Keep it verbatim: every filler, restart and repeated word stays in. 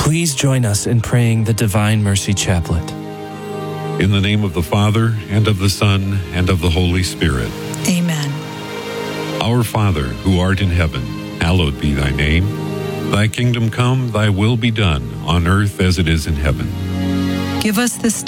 Please join us in praying the Divine Mercy Chaplet. In the name of the Father, and of the Son, and of the Holy Spirit. Amen. Our Father, who art in heaven, hallowed be thy name. Thy kingdom come, thy will be done, on earth as it is in heaven. Give us this